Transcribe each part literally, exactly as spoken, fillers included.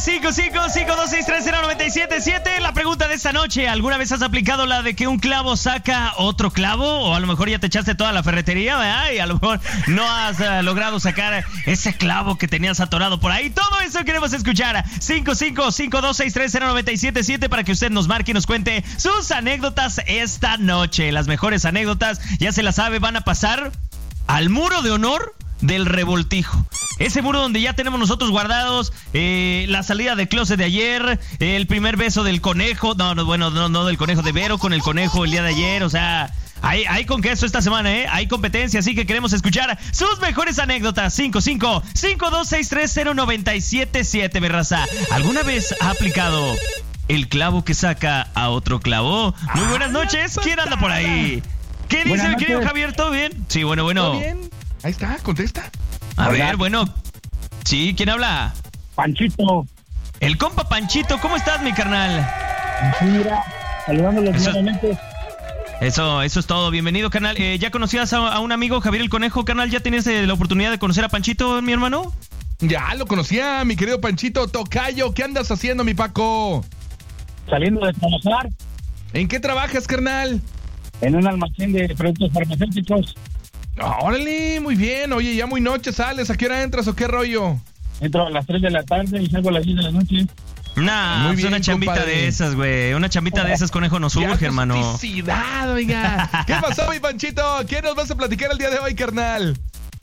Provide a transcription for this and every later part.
cinco cinco cinco dos seis tres cero nueve siete siete. La pregunta de esta noche: ¿alguna vez has aplicado la de que un clavo saca otro clavo? O a lo mejor ya te echaste toda la ferretería, ¿verdad? Y a lo mejor no has uh, logrado sacar ese clavo que tenías atorado por ahí. Todo eso queremos escuchar. cinco cinco cinco dos seis tres cero nueve siete siete para que usted nos marque y nos cuente sus anécdotas esta noche. Las mejores anécdotas, ya se las sabe, van a pasar al muro de honor del revoltijo. Ese muro donde ya tenemos nosotros guardados eh, la salida de closet de ayer, eh, el primer beso del conejo, no, no, bueno, no, no del conejo, de Vero con el conejo el día de ayer, o sea, hay, hay con queso esta semana, ¿eh? Hay competencia, así que queremos escuchar sus mejores anécdotas. cinco cinco cinco dos seis tres cero nueve siete siete, mi raza. ¿Alguna vez ha aplicado el clavo que saca a otro clavo? Muy buenas noches, ¿quién anda por ahí? ¿Qué dice mi querido Javier? ¿Todo bien? Sí, bueno, bueno. ¿Todo bien? Ahí está, contesta. A Hola. ver, bueno. Sí, ¿quién habla? Panchito. El compa Panchito, ¿cómo estás, mi carnal? Mira, saludándolos Eso- nuevamente. Eso, eso es todo. Bienvenido, carnal. Eh, ¿Ya conocías a, a un amigo, Javier el Conejo, carnal? ¿Ya tenías eh, la oportunidad de conocer a Panchito, mi hermano? Ya lo conocía, mi querido Panchito. Tocayo, ¿qué andas haciendo, mi Paco? Saliendo de trabajar ¿En qué trabajas, carnal? en un almacén de productos farmacéuticos. Órale, muy bien. Oye, ya muy noche sales. ¿A qué hora entras o qué rollo? Entro a las tres de la tarde y salgo a las diez de la noche. Nah, Muy es bien, una chambita compadre. de esas, güey. Una chambita de esas, conejo, nos urge, ¡Qué hermano. agusticidad, oiga! ¿Qué pasó, mi Panchito? ¿Qué nos vas a platicar el día de hoy, carnal?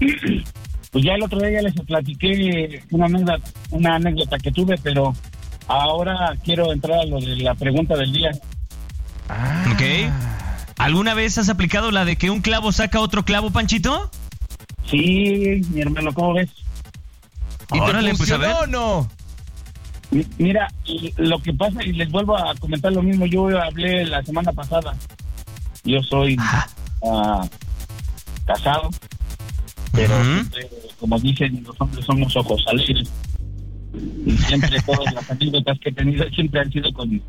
Pues ya el otro día ya les platiqué una anécdota, una anécdota que tuve, pero ahora quiero entrar a lo de la pregunta del día. Ah. Ok. ¿Alguna vez has aplicado la de que un clavo saca otro clavo, Panchito? Sí, mi hermano, ¿cómo ves? ¿Y Órale, te pues, a funcionó ver. o no? Mi- Mira, y lo que pasa, y les vuelvo a comentar lo mismo, yo hablé la semana pasada. Yo soy Ah. ah, casado, pero Ujú. siempre, como dicen, los hombres somos ojos alegres. Y siempre todas las anécdotas que he tenido siempre han sido con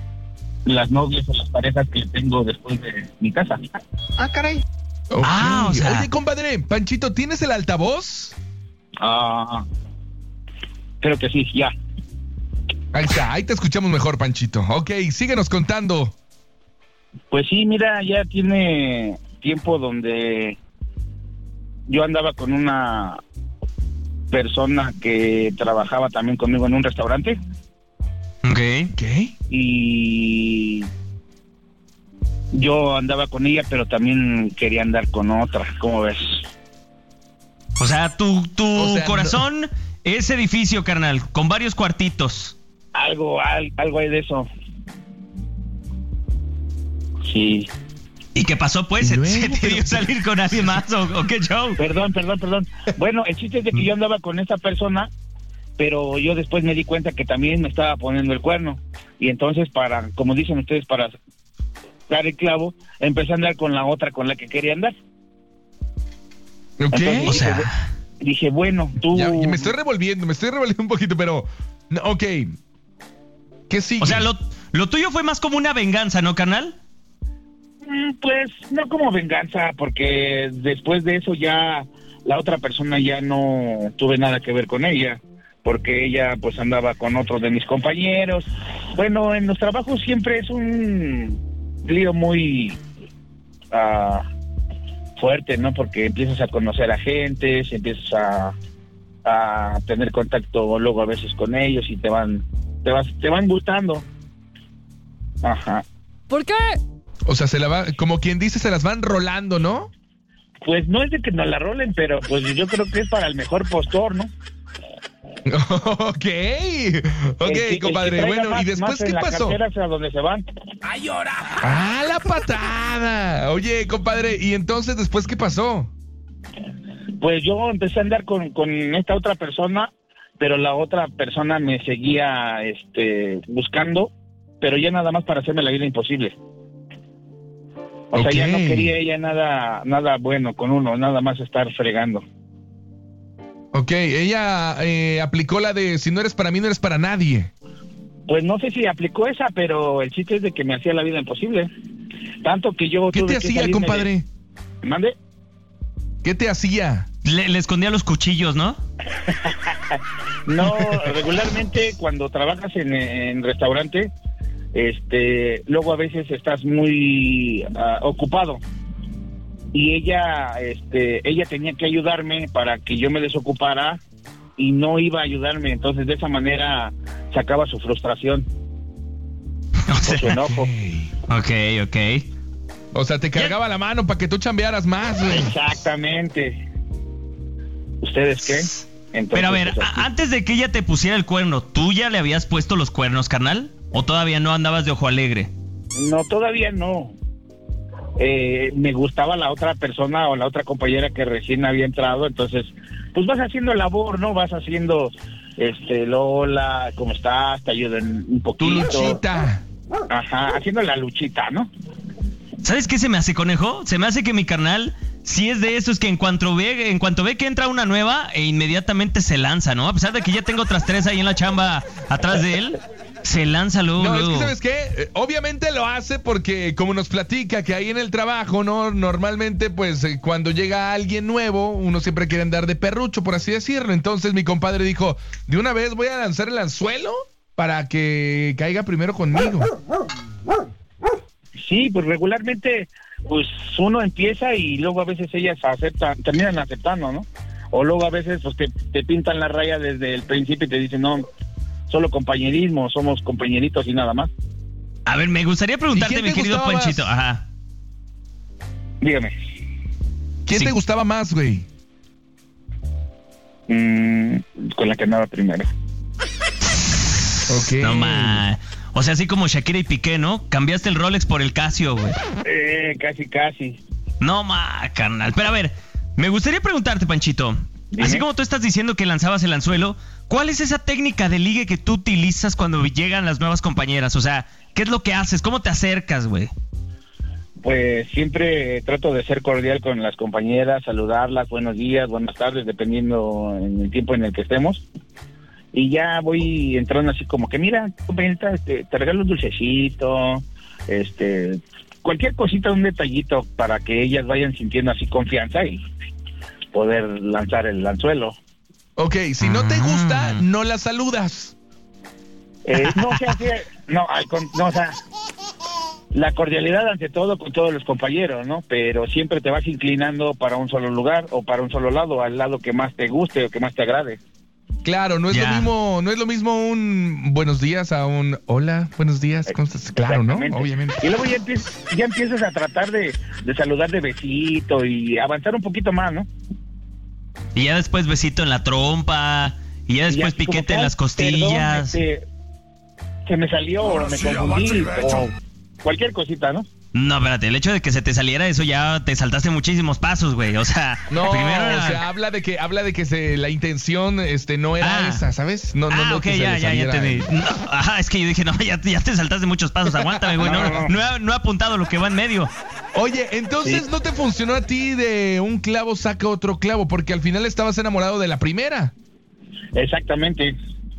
las novias o las parejas que tengo después de mi casa. Ah, caray. Ok. Ah, o sea- Oye, compadre, Panchito, ¿tienes el altavoz? Ah, creo que sí, ya. Ahí está, ahí te escuchamos mejor, Panchito. Ok, síguenos contando. Pues sí, mira, ya tiene tiempo donde yo andaba con una persona que trabajaba también conmigo en un restaurante Ok. ¿Qué? y yo andaba con ella, pero también quería andar con otra, ¿cómo ves? O sea, tu, tu O sea, corazón es edificio, carnal, con varios cuartitos. Algo, al- algo hay de eso. Sí. ¿Y qué pasó, pues? ¿Se, Luego, se te pero- dio salir con alguien más o, o qué show? Perdón, perdón, perdón. Bueno, el chiste es de que yo andaba con esa persona, pero yo después me di cuenta que también me estaba poniendo el cuerno. Y entonces, para, como dicen ustedes, para dar el clavo, empecé a andar con la otra con la que quería andar. Ok. Entonces, O sea, Dije, bueno, tú... Ya, ya me estoy revolviendo, me estoy revolviendo un poquito, pero... no, ok. ¿Qué sigue? o sea, lo, lo tuyo fue más como una venganza, ¿no, carnal? Mm, Pues no como venganza, porque después de eso ya la otra persona ya no tuve nada que ver con ella, porque ella pues andaba con otro de mis compañeros. Bueno, en los trabajos siempre es un lío muy ah, fuerte, ¿no? Porque empiezas a conocer a gente, empiezas a, a tener contacto luego a veces con ellos y te van te vas te van gustando. Ajá. ¿Por qué? O sea, se la va, como quien dice, se las van rolando, ¿no? Pues no es de que nos la rolen, pero pues yo creo que es para el mejor postor, ¿no? ok. Ok, El que- el que compadre. traiga Bueno, más- ¿y después más en qué la pasó? cartera hacia donde se van. ¡Ah, la patada! Oye, compadre, ¿y entonces después qué pasó? Pues yo empecé a andar con, con esta otra persona, pero la otra persona me seguía este, buscando, pero ya nada más para hacerme la vida imposible. O Ok. sea, ya no quería ella nada nada bueno con uno, nada más estar fregando. Ok, ella eh, aplicó la de si no eres para mí, no eres para nadie. Pues no sé si aplicó esa, pero el chiste es de que me hacía la vida imposible. Tanto que yo ¿Qué tuve te que hacía, salirme compadre? de- ¿Mande? ¿Qué te hacía? Le, le escondía los cuchillos, ¿no? No, regularmente cuando trabajas en, en restaurante, este, luego a veces estás muy uh, ocupado. Y ella, este, ella tenía que ayudarme para que yo me desocupara y no iba a ayudarme. Entonces de esa manera sacaba su frustración. O sea, su enojo. Ok, ok. O sea, te cargaba la mano para que tú chambearas más, güey. Exactamente. ¿Ustedes qué? Entonces, Pero a ver, pues, a- antes de que ella te pusiera el cuerno, ¿tú ya le habías puesto los cuernos, carnal? ¿O todavía no andabas de ojo alegre? no, todavía no. Eh, me gustaba la otra persona o la otra compañera que recién había entrado, entonces, pues vas haciendo labor, ¿no? Vas haciendo, este, Lola, ¿cómo estás? Te ayudan un Tu poquito. luchita. Ajá, haciendo la luchita, ¿no? ¿Sabes qué se me hace, conejo? Se me hace que mi carnal, si es de esos que en cuanto ve, en cuanto ve que entra una nueva, e inmediatamente se lanza, ¿no? A pesar de que ya tengo otras tres ahí en la chamba atrás de él, se lanza luego, No, es luego. que ¿sabes qué? Eh, Obviamente lo hace porque, como nos platica, que ahí en el trabajo, ¿no? Normalmente, pues, eh, cuando llega alguien nuevo, uno siempre quiere andar de perrucho, por así decirlo. Entonces, mi compadre dijo, de una vez voy a lanzar el anzuelo para que caiga primero conmigo. Sí, pues regularmente, pues uno empieza y luego a veces ellas aceptan, terminan aceptando, ¿no? O luego a veces pues te, te pintan la raya desde el principio y te dicen, no, solo compañerismo, somos compañeritos y nada más. A ver, me gustaría preguntarte, ¿Y quién mi te querido gustaba más? Panchito. Ajá. Dígame. ¿Quién Sí. te gustaba más, güey? Mm, con la que andaba primero. Ok. No ma. O sea, así como Shakira y Piqué, ¿no? Cambiaste el Rolex por el Casio, güey. Eh, casi, casi. No ma, carnal. Pero a ver, me gustaría preguntarte, Panchito. Dime. Así como tú estás diciendo que lanzabas el anzuelo, ¿cuál es esa técnica de ligue que tú utilizas cuando llegan las nuevas compañeras? O sea, ¿qué es lo que haces? ¿Cómo te acercas, güey? Pues siempre trato de ser cordial con las compañeras, saludarlas, buenos días, buenas tardes, dependiendo en el tiempo en el que estemos. Y ya voy entrando así como que, mira, compañerita, este, te regalo un dulcecito, este, cualquier cosita, un detallito para que ellas vayan sintiendo así confianza y poder lanzar el anzuelo. Ok, si no te Ah. gusta, no la saludas. Eh, no, o sea, sí, no, al con- no, o sea, la cordialidad ante todo con todos los compañeros, ¿no? Pero siempre te vas inclinando para un solo lugar o para un solo lado, al lado que más te guste o que más te agrade. Claro, no es Ya. lo mismo, no es lo mismo un buenos días a un hola, buenos días, ¿cómo estás? Claro, ¿no? Exactamente. Obviamente. Y luego ya, empiezas, ya empiezas a tratar de, de saludar de besito y avanzar un poquito más, ¿no? Y ya después besito en la trompa. Y ya Y después así como piquete que, en "Ay, las costillas. perdón, este, se me salió o me confundí o cualquier cosita, ¿no? No, espérate, el hecho de que se te saliera eso ya te saltaste muchísimos pasos, güey. O sea, No, primero era- o sea, habla de que habla de que se, la intención este no era Ah. esa, ¿sabes? No, no, ah, no ok, que se ya, le ya, ya saliera- entendí. No, ajá, es que yo dije, no, ya, ya te saltaste muchos pasos, aguántame, güey. No, No, no. no, he, no he apuntado lo que va en medio. Oye, entonces Sí. no te funcionó a ti de un clavo saca otro clavo, porque al final estabas enamorado de la primera. Exactamente.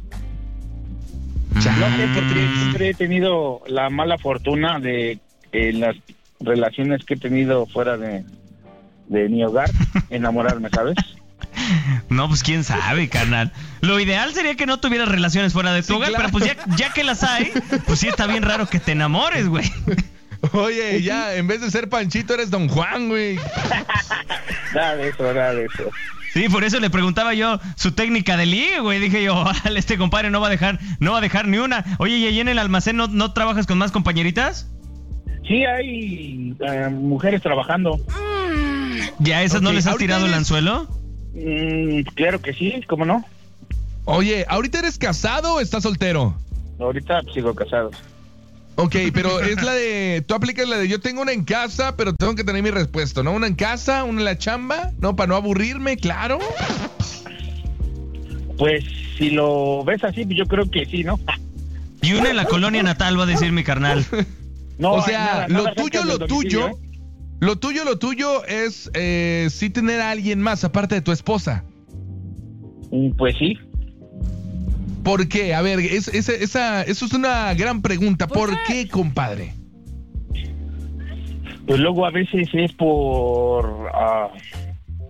Ya. No sé, porque siempre he tenido la mala fortuna de eh, las relaciones que he tenido fuera de, de mi hogar, enamorarme, ¿sabes? No, pues quién sabe, carnal. Lo ideal sería que no tuvieras relaciones fuera de tu Sí, hogar, claro. pero pues ya, ya que las hay, pues sí está bien raro que te enamores, güey. Oye, ya en vez de ser Panchito eres Don Juan, güey. Nada de eso, nada de eso. Sí, por eso le preguntaba yo su técnica de ligue, güey. Dije yo, órale, este compadre no va a dejar, no va a dejar ni una. Oye, ¿y ahí en el almacén no, no trabajas con más compañeritas? Sí, hay eh, mujeres trabajando. ¿Ya a esas no Ok, les has ahorita tirado el eres- anzuelo? Mm, claro que sí, ¿cómo no? Oye, ¿ahorita eres casado o estás soltero? Ahorita sigo casado. Ok, pero es la de, tú aplicas la de yo tengo una en casa, pero tengo que tener mi respuesta, ¿no? Una en casa, una en la chamba, ¿no? Para no aburrirme, claro. Pues si lo ves así, pues yo creo que sí, ¿no? Y una en la colonia natal, va a decir mi carnal. No, O sea, nada- lo nada tuyo, cerca lo del domicilio, tuyo, ¿eh? lo tuyo, lo tuyo es eh, sí tener a alguien más aparte de tu esposa. Mm, Pues sí. ¿Por qué? A ver, es, es- esa, eso es una gran pregunta. ¿Por qué, compadre? Pues luego a veces es por... ah,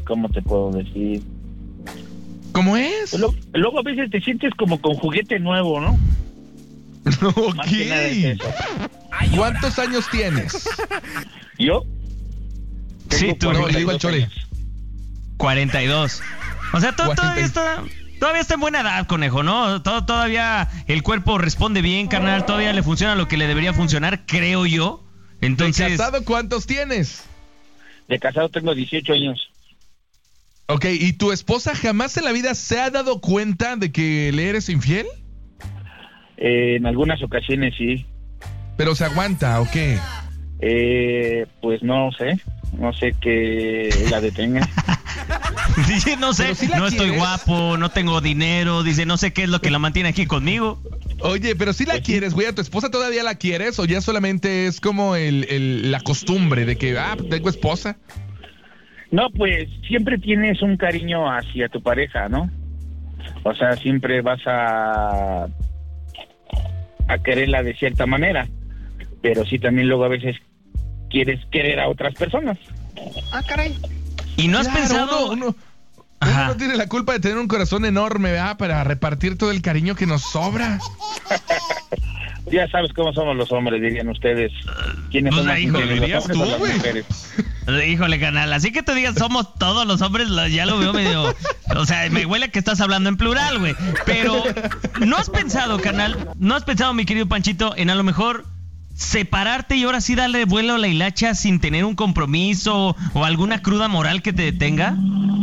¿cómo te puedo decir? ¿Cómo es? Luego, luego a veces te sientes como con juguete nuevo, ¿no? Ok. Más que nada es eso. ¿Cuántos años tienes? ¿Yo? Sí, Tengo tú. No, cuarenta y le digo al dos Chole. años. cuarenta y dos. O sea, to- cuarenta. todavía está... Todavía está en buena edad, conejo, ¿no? Todo, todavía el cuerpo responde bien, carnal. Todavía le funciona lo que le debería funcionar, creo yo. ¿De Entonces... casado cuántos tienes? De casado tengo dieciocho años. Ok, ¿y tu esposa jamás en la vida se ha dado cuenta de que le eres infiel? Eh, en algunas ocasiones sí. ¿Pero se aguanta o qué? Eh, pues no sé. No sé qué la detenga. Dice, no sé, Pero sí la no estoy quieres. guapo, no tengo dinero. Dice, no sé qué es lo que la mantiene aquí conmigo. Oye, pero si la quieres, güey, ¿a tu esposa todavía la quieres o ya solamente es como el, el- la costumbre de que, ah, tengo esposa? No, pues siempre tienes un cariño hacia tu pareja, ¿no? O sea, siempre vas a a quererla de cierta manera, pero sí también luego a veces quieres querer a otras personas. Ah, caray. ¿Y no has Claro, pensado? Uno, uno- Ajá. uno no tiene la culpa de tener un corazón enorme, ¿verdad? Para repartir todo el cariño que nos sobra. Ya sabes cómo somos los hombres, dirían ustedes. ¿Quiénes Pues son más ahí, hijo, infieles, los dirías hombres o tú, las güey. mujeres? Híjole, canal, así que te digas, somos todos los hombres, lo- ya lo veo medio... O sea, me huele a que estás hablando en plural, güey. Pero, ¿no has pensado, canal? ¿No has pensado, mi querido Panchito, en a lo mejor separarte y ahora sí darle vuelo a la hilacha sin tener un compromiso o alguna cruda moral que te detenga?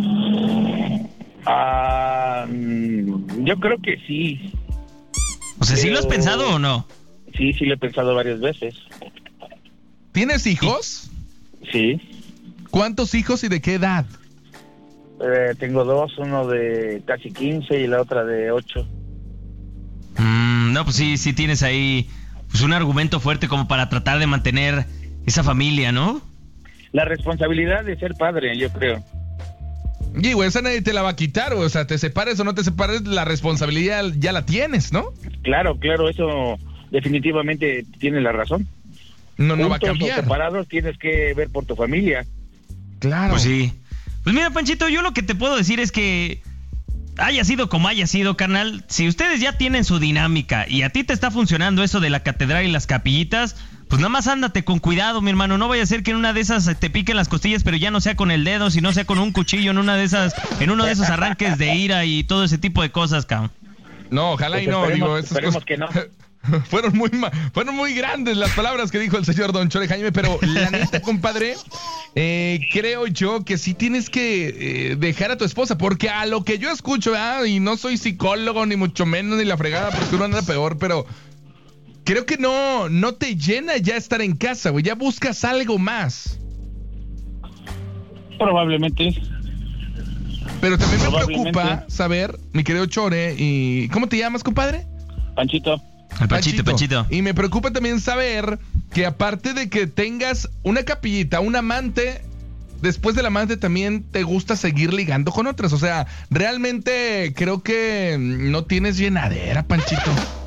Ah, mm, yo creo que sí. O sea, ¿sí lo has Pero- pensado o no? Sí, sí lo he pensado varias veces. ¿Tienes hijos? Sí. ¿Cuántos hijos y de qué edad? Eh, tengo dos, uno de casi quince y la otra de ocho. Mm, no, pues sí, sí tienes ahí pues un argumento fuerte como para tratar de mantener esa familia, ¿no? La responsabilidad de ser padre, yo creo. Y, güey, esa nadie te la va a quitar, güey. O sea, te separes o no te separes, la responsabilidad ya la tienes, ¿no? Claro, claro, eso definitivamente tiene la razón. No, no va a Juntos o cambiar. separados tienes que ver por tu familia. Claro. Pues sí. Pues mira, Panchito, yo lo que te puedo decir es que haya sido como haya sido, carnal, si ustedes ya tienen su dinámica y a ti te está funcionando eso de la catedral y las capillitas, pues nada más ándate con cuidado, mi hermano. No vaya a ser que en una de esas te piquen las costillas, pero ya no sea con el dedo, sino sea con un cuchillo en una de esas, en uno de esos arranques de ira y todo ese tipo de cosas, cabrón. No, ojalá y Pues no, esperemos- digo, esas esperemos cosas- que no. Fueron muy ma- fueron muy grandes las palabras que dijo el señor Don Chore Jaime, pero la neta, compadre, eh, creo yo que sí tienes que eh, dejar a tu esposa, porque a lo que yo escucho, ¿verdad? Y no soy psicólogo, ni mucho menos, ni la fregada, porque uno anda peor, pero creo que no, no te llena ya estar en casa, güey, ya buscas algo más. Probablemente. Pero también me Probablemente. preocupa saber, mi querido Chore, y ¿cómo te llamas, compadre? Panchito. El Panchito, Panchito. Y me preocupa también saber que aparte de que tengas una capillita, un amante, después del amante también te gusta seguir ligando con otras. O sea, realmente creo que no tienes llenadera, Panchito.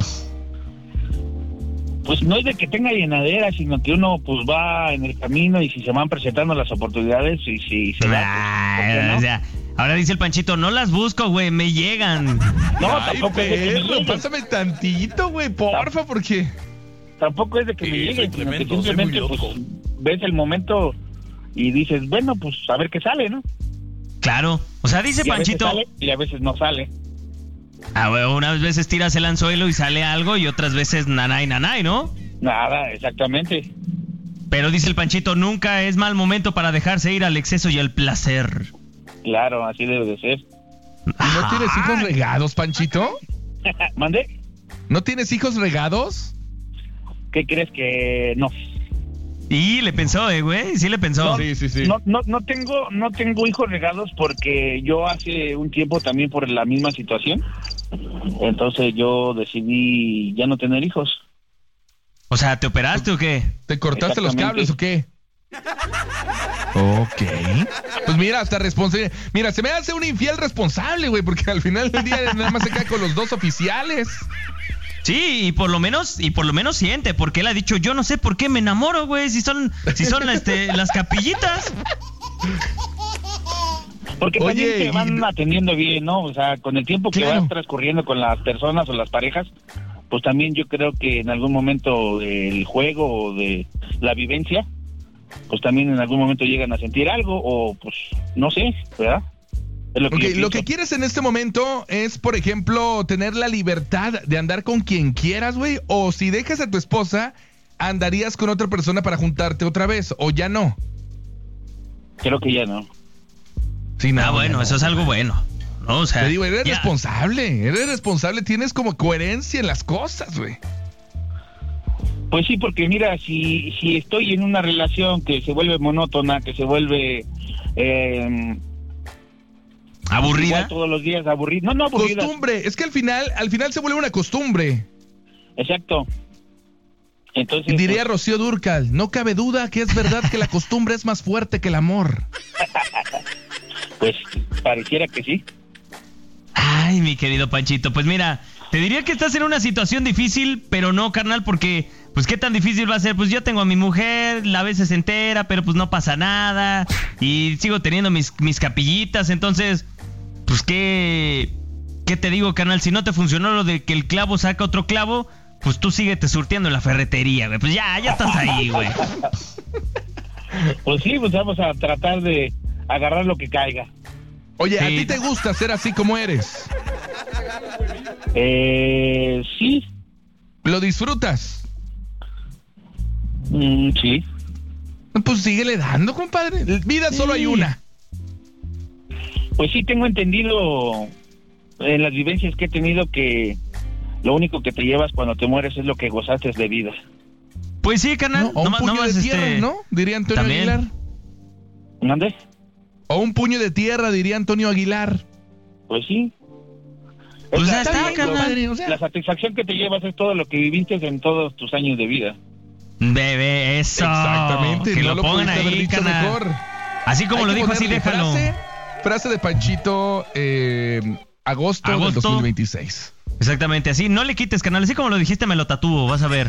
Pues no es de que tenga llenadera, sino que uno pues va en el camino y si se van presentando las oportunidades y si se da, pues, ¿por qué Ay, no? o sea, ahora dice el Panchito, no las busco, güey, me llegan. No, Ay, tampoco es de que me perro, lleguen. pásame tantito, güey, porfa, porque... Tampoco es de que me Sí, lleguen, soy sino que tremendo, soy simplemente muy pues, loco. ves el momento y dices, bueno, pues a ver qué sale, ¿no? Claro, o sea, dice Y a veces Panchito, sale y a veces no sale. ah, güey, unas veces tiras el anzuelo y sale algo y otras veces nanay, nanay, ¿no? Nada, exactamente. Pero dice el Panchito, nunca es mal momento para dejarse ir al exceso y al placer. Claro, así debe de ser. ¿Y no tienes hijos regados, Panchito? ¿Mande? ¿No tienes hijos regados? ¿Qué crees que no? Y le pensó, eh, güey, sí le pensó. Sí, sí, sí. No, no, no tengo, no tengo hijos regados porque yo hace un tiempo también por la misma situación, entonces yo decidí ya no tener hijos. O sea, ¿te operaste o qué? ¿Te cortaste los Exactamente. cables o qué? Ok. Pues mira, hasta responsable. Mira, se me hace un infiel responsable, güey, porque al final del día nada más se queda con los dos oficiales. Sí, y por lo menos, y por lo menos siente, porque él ha dicho, yo no sé por qué me enamoro, güey, si son, si son este, las capillitas. Porque Oye, también se van y... atendiendo bien, ¿no? O sea, con el tiempo que claro. va transcurriendo con las personas o las parejas, pues también yo creo que en algún momento del juego o de la vivencia, pues también en algún momento llegan a sentir algo o pues no sé, ¿verdad? Es lo que, okay, yo lo que quieres en este momento es, por ejemplo, tener la libertad de andar con quien quieras, güey, o si dejas a tu esposa, ¿andarías con otra persona para juntarte otra vez o ya no? Creo que ya no. Sí, no, ah, bueno, no, eso es algo bueno. No, o sea, te digo, eres ya. responsable, eres responsable, tienes como coherencia en las cosas, güey. Pues sí, porque mira, si si estoy en una relación que se vuelve monótona, que se vuelve eh, ¿aburrida? igual todos los días aburrida, no, no aburrida. Costumbre, es que al final, al final se vuelve una costumbre. Exacto. Entonces, Diría pues, Rocío Dúrcal, no cabe duda que es verdad que la costumbre es más fuerte que el amor. pues pareciera que sí. Ay, mi querido Panchito, pues mira, te diría que estás en una situación difícil, pero no, carnal, porque, pues, ¿qué tan difícil va a ser? Pues yo tengo a mi mujer, la veces entera, pero pues no pasa nada, y sigo teniendo mis, mis capillitas, entonces, pues, ¿qué, qué te digo, carnal? Si no te funcionó lo de que el clavo saca otro clavo, pues tú síguete surtiendo en la ferretería, güey, pues ya, ya estás ahí, güey. Pues sí, pues vamos a tratar de agarrar lo que caiga. Oye, ¿a Sí. ti te gusta ser así como eres? Eh, sí, ¿Lo disfrutas? mm, sí. Pues síguele dando, compadre. Vida solo hay una. Pues sí, tengo entendido en las vivencias que he tenido que lo único que te llevas cuando te mueres es lo que gozaste de vida. Pues sí, carnal, ¿No? O un nomás- puño nomás, de tierra, este, ¿no? Diría Antonio también. Aguilar. ¿Dónde? O un puño de tierra, diría Antonio Aguilar. Pues sí. Pues Es ya la- está, lo- carnal. o sea. La satisfacción que te llevas es todo lo que viviste en todos tus años de vida. Bebé, eso. Exactamente, Que no lo lo pongan pudiste haber ahí, dicho carnal. mejor. Así como Hay lo que dijo, así ponerle déjalo. Frase, frase de Panchito, eh, agosto, del Agosto. dos mil veintiséis. Exactamente, así. No le quites, canal. Así como lo dijiste, me lo tatúo, vas a ver.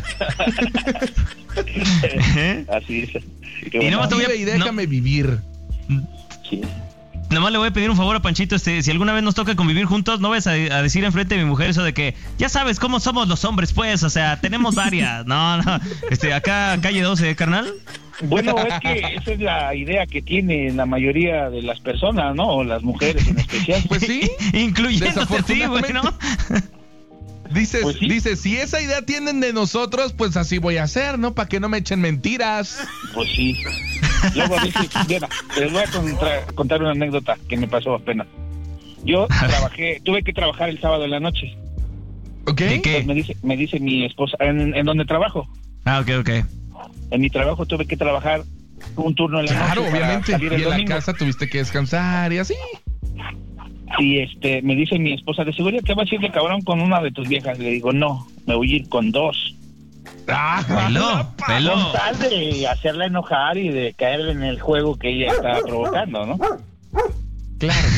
Así es. Qué Y bueno. nomás te voy a- Vive y déjame vivir. Sí. Nomás le voy a pedir un favor a Panchito, este, si alguna vez nos toca convivir juntos, no vayas a, a decir enfrente de mi mujer eso de que ya sabes cómo somos los hombres, pues, o sea, tenemos varias. No, no, este, acá calle doce, carnal. Bueno, es que esa es la idea que tiene la mayoría de las personas, ¿no? O las mujeres en especial. Pues sí. Incluyéndote a ti, güey, ¿no? Dices, Pues sí. dices, si esa idea tienen de nosotros, pues así voy a hacer, ¿no? Para que no me echen mentiras. Pues sí. Luego dice, mira, les voy a contra- contar una anécdota que me pasó apenas. Yo trabajé, tuve que trabajar el sábado en la noche. ¿Ok? ¿De qué? Entonces me dice, me dice mi esposa, en, en donde trabajo, Ah, ok, ok. en mi trabajo tuve que trabajar un turno en la Claro, noche para obviamente. salir Y el en la domingo. casa tuviste que descansar y así. Y este, me dice mi esposa, ¿de seguridad te vas a ir de cabrón con una de tus viejas? Le digo, no, me voy a ir con dos. Ah, Peló, peló. Con tal de hacerla enojar y de caer en el juego que ella está provocando, ¿no? claro.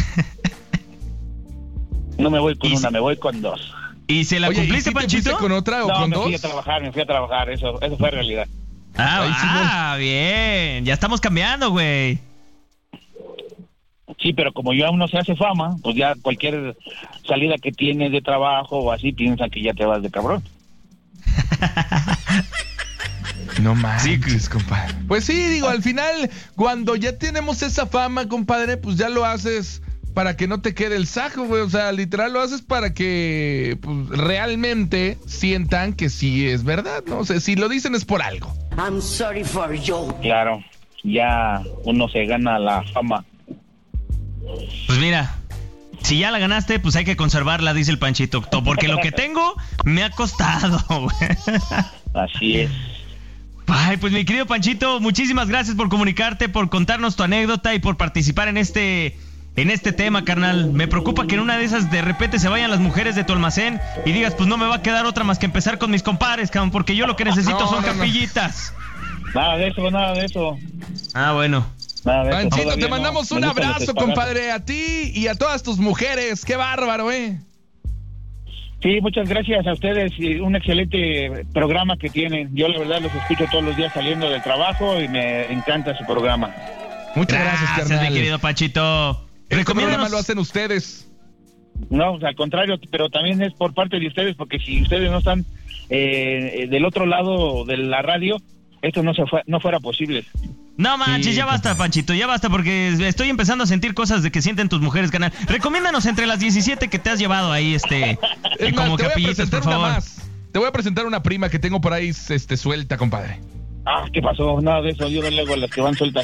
No me voy con Y una, si- me voy con dos. ¿Y se la Oye, ¿y cumpliste, si te fuiste Panchito? con otra o No, con me fui a dos? trabajar, me fui a trabajar, eso, eso fue realidad. Ah, Ahí sí ah, bien. Ya estamos cambiando, güey. Sí, pero como yo aún no se hace fama, pues ya cualquier salida que tienes de trabajo o así piensan que ya te vas de cabrón. No manches, compadre. Pues sí, digo, al final, cuando ya tenemos esa fama, compadre, pues ya lo haces para que no te quede el saco, güey. O sea, literal lo haces para que pues, realmente sientan que sí es verdad, ¿no? O sea, si lo dicen es por algo. I'm sorry for you. Claro, ya uno se gana la fama. Pues mira, si ya la ganaste, pues hay que conservarla, dice el Panchito. Porque lo que tengo me ha costado, güey. Así es. Ay, pues mi querido Panchito, muchísimas gracias por comunicarte, por contarnos tu anécdota y por participar en este en este tema, carnal. Me preocupa que en una de esas de repente se vayan las mujeres de tu almacén y digas, pues no me va a quedar otra más que empezar con mis compadres, cabrón, porque yo lo que necesito No, son no, no. capillitas. Nada de eso, nada de eso. Ah, bueno. Nada de eso. Panchito, Todavía te no. mandamos Me un gustan los abrazo, espagazos. compadre, a ti y a todas tus mujeres. Qué bárbaro, eh. Sí, muchas gracias a ustedes y un excelente programa que tienen. Yo la verdad los escucho todos los días saliendo del trabajo y me encanta su programa. Muchas gracias, Gracias, carnal. mi querido Panchito. Este programa Recomiéndanos. lo hacen ustedes. No, o sea, al contrario, pero también es por parte de ustedes, porque si ustedes no están eh, del otro lado de la radio, esto no se fue, no fuera posible. No manches, Sí, ya basta, Panchito, ya basta, porque estoy empezando a sentir cosas de que sienten tus mujeres, canal. Recomiéndanos entre las diecisiete que te has llevado ahí, este, Es eh, más, como te voy a capillitas, presentar por una favor. más. Te voy a presentar una prima que tengo por ahí este, suelta, compadre. Ah, ¿qué pasó? Nada de eso, yo no le hago a las que van sueltas.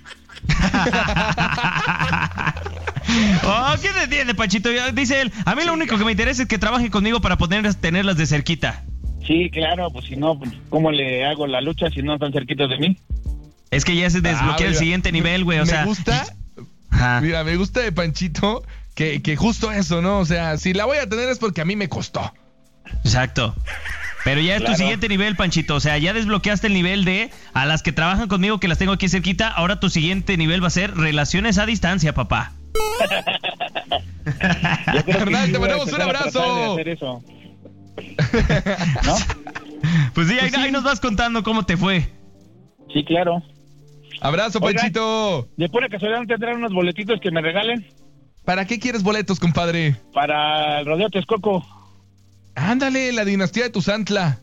Oh, ¿qué te entiende, Panchito? Ya dice él, a mí lo único que me interesa es que trabajen conmigo para poder tenerlas de cerquita. Sí, claro, pues si no, pues, ¿cómo le hago la lucha si no están cerquitos de mí? Es que ya se desbloquea Ah, el mira, siguiente nivel, güey, o me sea... gusta, Ajá. mira, me gusta de Panchito que, que justo eso, ¿no? O sea, si la voy a tener es porque a mí me costó. Exacto. Pero ya es Claro. tu siguiente nivel, Panchito. O sea, ya desbloqueaste el nivel de a las que trabajan conmigo, que las tengo aquí cerquita. Ahora tu siguiente nivel va a ser relaciones a distancia, papá. Yo creo que Carnal, sí te voy a mandamos un empezar a tratar abrazo. de hacer eso. ¿No? Pues sí, ahí, Pues sí. ahí nos vas contando cómo te fue. Sí, claro. Abrazo, Oigan. Panchito. De pura casualidad, ¿no tendrán unos boletitos que me regalen ¿Para qué quieres boletos, compadre? para el Rodeo Texcoco? Ándale, la dinastía de Tuzantla.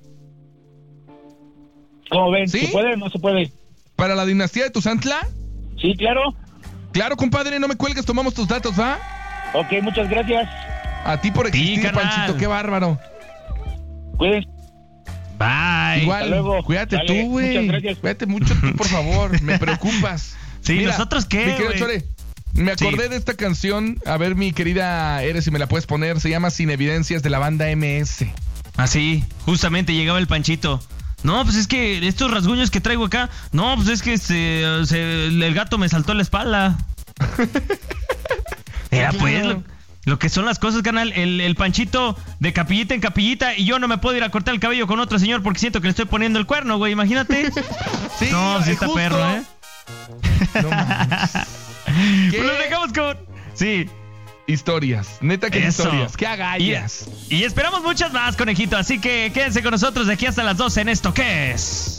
¿Cómo ven? ¿Sí? ¿Se puede o no se puede? ¿Para la dinastía de Tuzantla? Sí, claro. Claro, compadre, no me cuelgues, tomamos tus datos, ¿va? Ok, muchas gracias. A ti por Sí, existir, carnal. Panchito, qué bárbaro. Cuídense. Bye. Igual, hasta luego. cuídate Dale, tú, muchas güey. gracias. Cuídate mucho tú, por favor. Me preocupas. Sí, ¿nosotros qué, Mi querido güey? Chore, me acordé Sí. de esta canción. A ver, mi querida Eres, si me la puedes poner. Se llama Sin Evidencias, de la banda M S. Así, justamente llegaba el Panchito. No, pues es que estos rasguños que traigo acá, no, pues es que se, se- el gato me saltó la espalda. Era Claro. pues lo, lo que son las cosas, canal. El, el Panchito de capillita en capillita y yo no me puedo ir a cortar el cabello con otro señor porque siento que le estoy poniendo el cuerno, güey, imagínate. Sí, No, sí eh, está justo. perro, ¿eh? No manches. ¿Qué? Pues lo dejamos con... Sí. Historias. Neta que Eso. historias. Qué Y, agallas. y esperamos muchas más, conejito. Así que quédense con nosotros de aquí hasta las doce en esto que es...